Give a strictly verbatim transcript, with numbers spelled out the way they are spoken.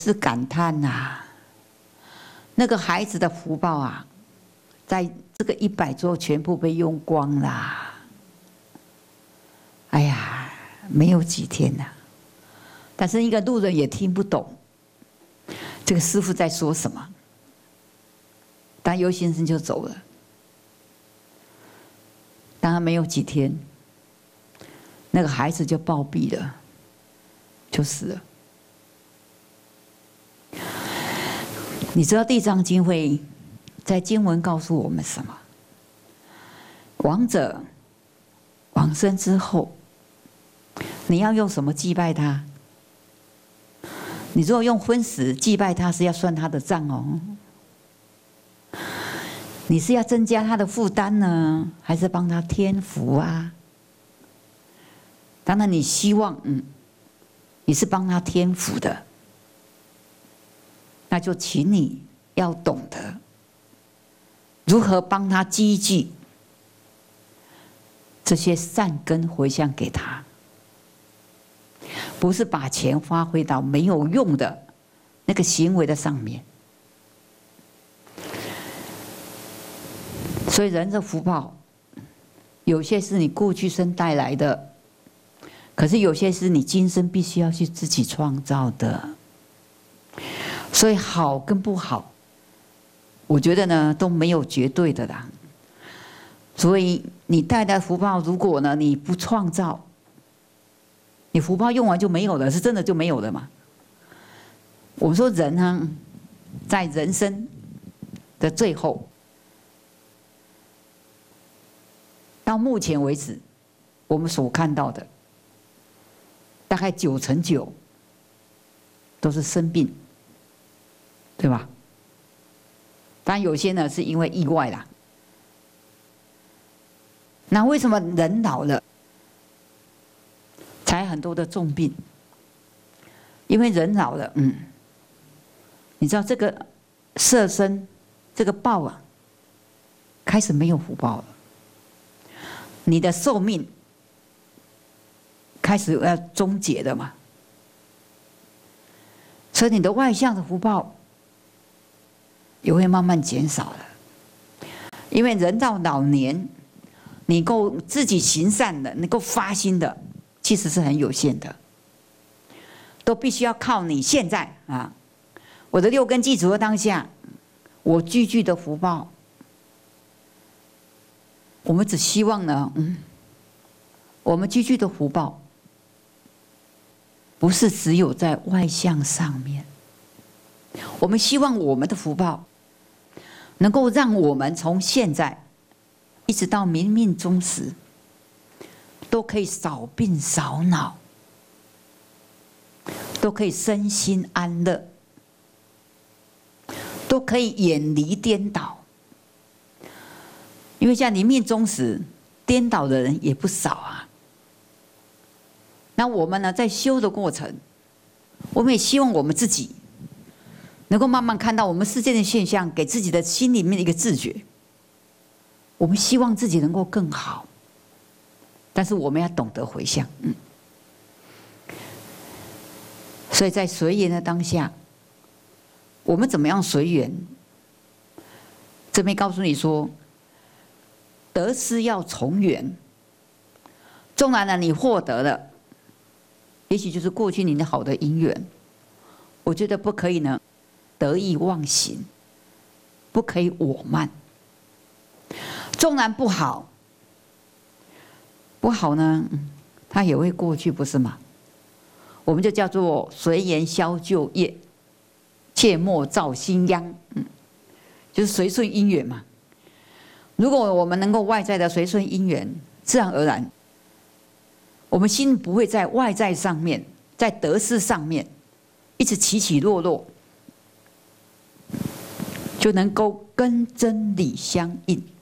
是感叹呐、啊，那个孩子的福报啊，在这个一百桌全部被用光啦。哎呀，没有几天呐、啊，但是一个路人也听不懂这个师父在说什么。但尤先生就走了，当然没有几天，那个孩子就暴毙了，就死了。你知道地藏经会在经文告诉我们什么？亡者往生之后，你要用什么祭拜他？你如果用荤食祭拜他，是要算他的账哦。你是要增加他的负担呢，还是帮他添福啊？当然，你希望，嗯，你是帮他添福的，那就请你要懂得如何帮他积聚这些善根回向给他，不是把钱发挥到没有用的那个行为的上面。所以人的福报，有些是你过去生带来的，可是有些是你今生必须要去自己创造的。所以好跟不好，我觉得呢都没有绝对的啦。所以你带来的福报，如果呢你不创造，你福报用完就没有了，是真的就没有了嘛？我们说人呢，在人生的最后，到目前为止，我们所看到的，大概九成九都是生病，对吧？当然有些呢是因为意外啦。那为什么人老了才很多的重病？因为人老了，嗯，你知道这个色身这个报啊，开始没有福报了。你的寿命开始要终结了嘛，所以你的外向的福报也会慢慢减少了。因为人到老年，你够自己行善的，能够发心的，其实是很有限的，都必须要靠你现在啊，我的六根基础的当下，我具具的福报。我们只希望呢，嗯，我们积聚的福报，不是只有在外向上面。我们希望我们的福报，能够让我们从现在一直到冥冥终时，都可以少病少恼，都可以身心安乐，都可以远离颠倒。因为像临命终时，颠倒的人也不少啊。那我们呢，在修的过程，我们也希望我们自己能够慢慢看到我们世界的现象，给自己的心里面一个自觉。我们希望自己能够更好，但是我们要懂得回向。嗯，所以在随缘的当下，我们怎么样随缘？这边告诉你说，得失要从缘。纵然呢，你获得了，也许就是过去你的好的因缘，我觉得不可以呢得意忘形，不可以我慢。纵然不好，不好呢，它也会过去，不是吗？我们就叫做随缘消旧业，切莫造新殃。嗯，就是随顺因缘嘛。如果我们能够外在的随顺因缘，自然而然，我们心不会在外在上面，在得失上面一直起起落落，就能够跟真理相应。